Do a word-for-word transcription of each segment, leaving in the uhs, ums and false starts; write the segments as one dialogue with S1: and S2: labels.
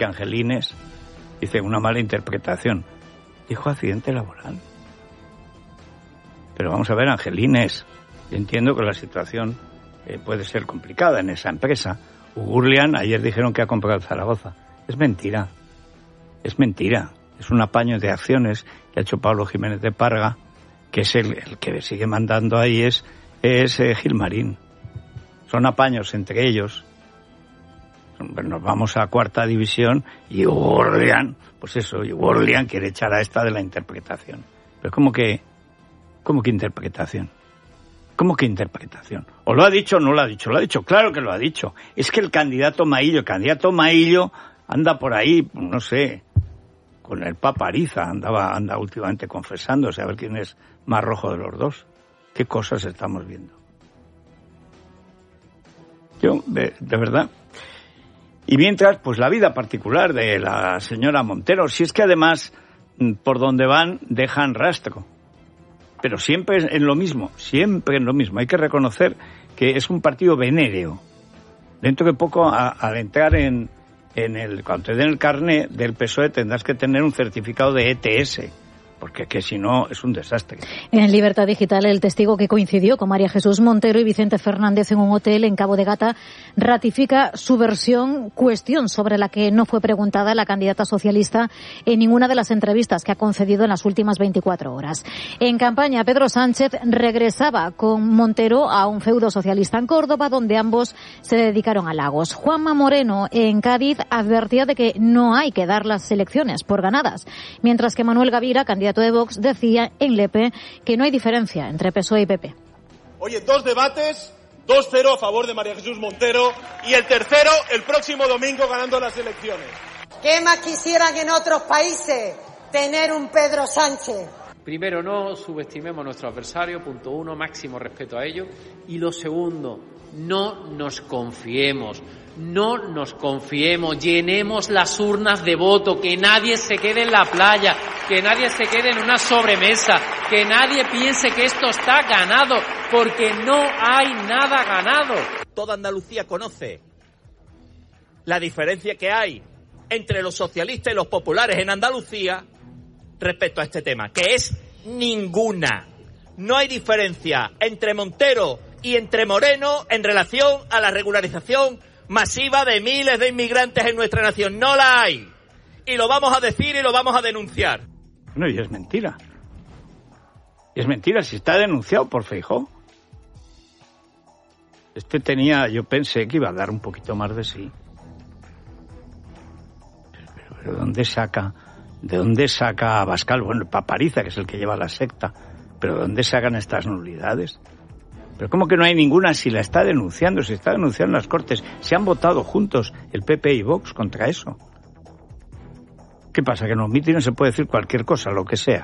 S1: Angelines dice una mala interpretación. Dijo accidente laboral. Pero vamos a ver, Angelines, yo entiendo que la situación eh, puede ser complicada en esa empresa. Ugurlian, ayer dijeron que ha comprado Zaragoza. Es mentira. Es mentira. Es un apaño de acciones que ha hecho Pablo Jiménez de Parga, que es el, el que sigue mandando ahí, es, es eh, Gilmarín. Son apaños entre ellos. Nos vamos a cuarta división y Ugurlian, pues eso, Ugurlian quiere echar a esta de la interpretación. Pero ¿cómo que, cómo que interpretación? ¿Cómo que interpretación? ¿O lo ha dicho o no lo ha dicho? Lo ha dicho, claro que lo ha dicho. Es que el candidato Maillo, el candidato Maillo anda por ahí, no sé, con el Papa Ariza, andaba, anda últimamente confesándose a ver quién es más rojo de los dos. ¿Qué cosas estamos viendo? Yo, de, de verdad... Y mientras, pues la vida particular de la señora Montero, si es que además, por donde van, dejan rastro. Pero siempre en lo mismo, siempre en lo mismo. Hay que reconocer que es un partido venéreo. Dentro de poco, a, al entrar en, en el, cuando te den el carné del P S O E, tendrás que tener un certificado de E T S. Porque que si no es un desastre.
S2: En Libertad Digital, el testigo que coincidió con María Jesús Montero y Vicente Fernández en un hotel en Cabo de Gata ratifica su versión, cuestión sobre la que no fue preguntada la candidata socialista en ninguna de las entrevistas que ha concedido en las últimas veinticuatro horas. En campaña, Pedro Sánchez regresaba con Montero a un feudo socialista en Córdoba, donde ambos se dedicaron a Lagos. Juanma Moreno, en Cádiz, advertía de que no hay que dar las elecciones por ganadas, mientras que Manuel Gavira, candidato de Vox, decía en Lepe que no hay diferencia entre P S O E y P P.
S3: Oye, dos debates, dos cero a favor de María Jesús Montero y el tercero el próximo domingo ganando las elecciones.
S4: ¿Qué más quisieran en otros países tener un Pedro Sánchez?
S5: Primero, no subestimemos a nuestro adversario, punto uno, máximo respeto a ellos. Y lo segundo, no nos confiemos. No nos confiemos, llenemos las urnas de voto, que nadie se quede en la playa, que nadie se quede en una sobremesa, que nadie piense que esto está ganado, porque no hay nada ganado.
S6: Toda Andalucía conoce la diferencia que hay entre los socialistas y los populares en Andalucía respecto a este tema, que es ninguna. No hay diferencia entre Montero y entre Moreno en relación a la regularización masiva de miles de inmigrantes en nuestra nación. No la hay. Y lo vamos a decir y lo vamos a denunciar.
S1: No, y es mentira. Es mentira, si está denunciado por Feijóo. Este tenía, yo pensé que iba a dar un poquito más de sí. Pero, pero, pero ¿dónde saca, de dónde saca Abascal? Bueno, Papariza, que es el que lleva la secta. Pero ¿de dónde sacan estas nulidades? Pero ¿cómo que no hay ninguna si la está denunciando? Se está denunciando en las Cortes. Se han votado juntos el P P y Vox contra eso. ¿Qué pasa? Que en los mítines se puede decir cualquier cosa, lo que sea.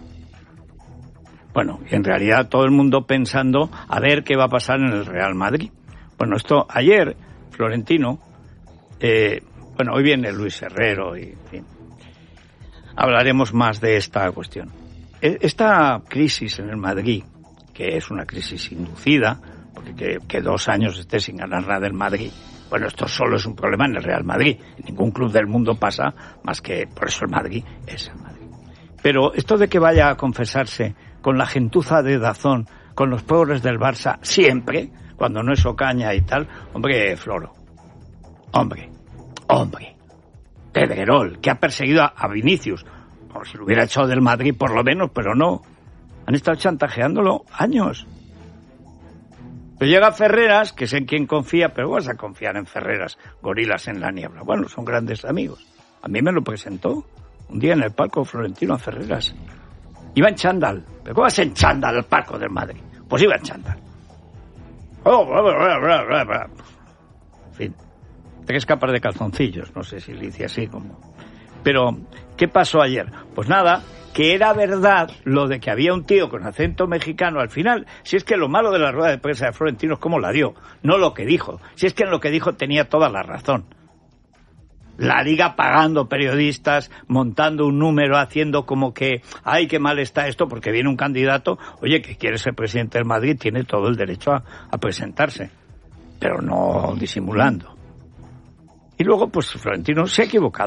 S1: Bueno, y en realidad todo el mundo pensando a ver qué va a pasar en el Real Madrid. Bueno, esto ayer, Florentino, eh, bueno, hoy viene Luis Herrero y en fin, hablaremos más de esta cuestión. Esta crisis en el Madrid, que es una crisis inducida, porque que, que dos años esté sin ganar nada del Madrid, bueno, esto solo es un problema en el Real Madrid. En ningún club del mundo pasa más que, por eso el Madrid es el Madrid. Pero esto de que vaya a confesarse con la gentuza de Dazón, con los pobres del Barça, siempre, cuando no es Ocaña y tal, hombre, Floro, hombre, hombre, Pedrerol, que ha perseguido a, a Vinicius, como si lo hubiera echado del Madrid por lo menos, pero no. Han estado chantajeándolo años. Pero llega Ferreras, que sé en quién confía, pero vas a confiar en Ferreras, gorilas en la niebla. Bueno, son grandes amigos. A mí me lo presentó un día en el palco Florentino a Ferreras. Iba en chándal. ¿Pero cómo vas en chándal al palco del Madrid? Pues iba en chándal. Oh, bla, bla, bla, bla, bla. En fin, tres capas de calzoncillos. No sé si le hice así como... Pero, ¿qué pasó ayer? Pues nada, que era verdad lo de que había un tío con acento mexicano al final. Si es que lo malo de la rueda de prensa de Florentino es cómo la dio, no lo que dijo. Si es que en lo que dijo tenía toda la razón. La Liga pagando periodistas, montando un número, haciendo como que, ay, qué mal está esto, porque viene un candidato, oye, que quiere ser presidente del Madrid, tiene todo el derecho a, a presentarse, pero no disimulando. Y luego, pues Florentino se ha equivocado.